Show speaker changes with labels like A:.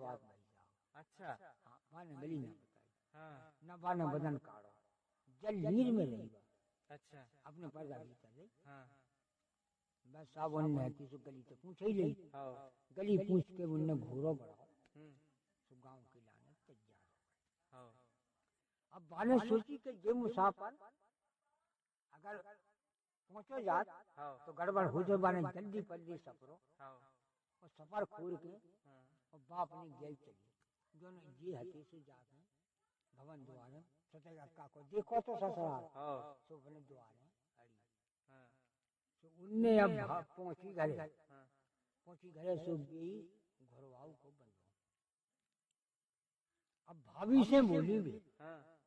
A: बात भाई साहब।
B: अच्छा।
A: हाँ, बाने गली ना बताई।
B: हाँ।
A: न बाने बदन काढ़ो, जल नीर में रही।
B: अच्छा।
A: अपने पर्दा भीतर रही।
B: हाँ।
A: बस साहब उनने किसी गली तो पूछ ही ली।
B: हाँ।
A: गली पूछ के उनने घोरो बढ़ाओ, तो गांव के लाने तैयार हो गए।
B: हाँ।
A: अब बाने सोची कि ये मुसाफिर अगर पहुंचो जात तो गड़बड़ हो जाए, बाने जल्दी पल्दी सफरो और सफर खोल के और बाप ने गेल चली जो ये हती से जाके भवन द्वारे सतह अक्का को देखो तो ससुराल सो बने द्वारे अड़ी। तो उनने अब पहुंची घरे सो गई घरवाऊ को बंदो। अब भाभी से बोली भी